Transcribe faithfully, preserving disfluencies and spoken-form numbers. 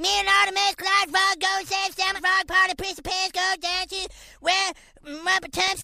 Leonardo makes Clyde Frog go save Salmon Frog, party, piece of pants, go dancing, where Muppet Tum